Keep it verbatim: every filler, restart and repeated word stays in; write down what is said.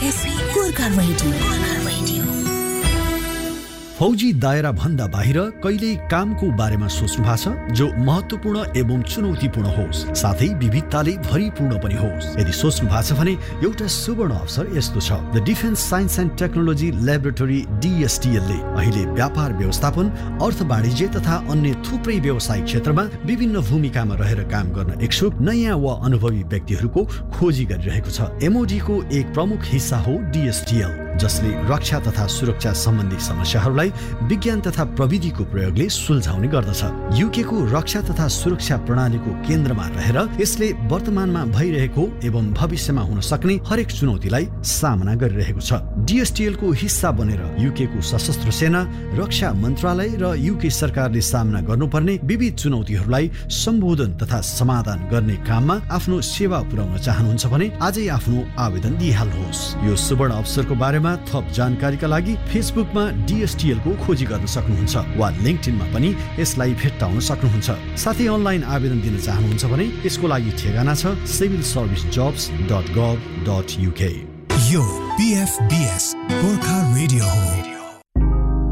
FM Gorkha radio. फौजी दायरा भन्दा बाहिर कहिल्यै कामको बारेमा सोच्नु भएको छ जो महत्त्वपूर्ण एवं चुनौतीपूर्ण होस्, साथै विविधताले भरिपूर्ण पनि होस्। यदि सोच्नु भएको छ भने एउटा सुवर्ण अवसर यस्तो छ। The defence science and technology laboratory डीएसटीएल ले अहिले व्यापार व्यवस्थापन, अर्थ वाणिज्य तथा अन्य थुप्रै व्यवसायिक क्षेत्रमा विभिन्न भूमिकामा रहेर काम गर्न इच्छुक नयाँ वा अनुभवी व्यक्तिहरूको खोजी गरिरहेको छ। एमओडी को एक प्रमुख हिस्सा हो डीएसटीएल, जसले रक्षा तथा सुरक्षा सम्बन्धी समस्याहरूलाई विज्ञान तथा प्रविधिको प्रयोगले सुल्झाउने गर्दछ। यूके को रक्षा तथा सुरक्षा प्रणालीको केन्द्रमा रहेर यसले वर्तमानमा भइरहेको एवं भविष्यमा हुन सक्ने हरेक चुनौतीलाई सामना गरिरहेको छ। डीएसटीएल को हिस्सा बनेर यूके को सशस्त्र सेना, रक्षा मन्त्रालय र यूके सरकारले सामना गर्नुपर्ने विविध चुनौतीहरूलाई सम्बोधन तथा समाधान गर्ने काममा आफ्नो सेवा पुर्याउन चाहनुहुन्छ भने आजै आफ्नो आवेदन दिइहाल्नुहोस्। यो सुवर्ण अवसरको बारेमा थप जानकारीका लागि फेसबुकमा डीएसटीएल को खोजी गर्न सक्नुहुन्छ वा लिंक्डइनमा पनि यसलाई भेट्टाउन सक्नुहुन्छ। साथै अनलाइन आवेदन दिन चाहनुहुन्छ भने यसको लागि ठेगाना छ civil service jobs dot गभ dot UK. यो पीएफबीएस गोर्खा रेडियो हो।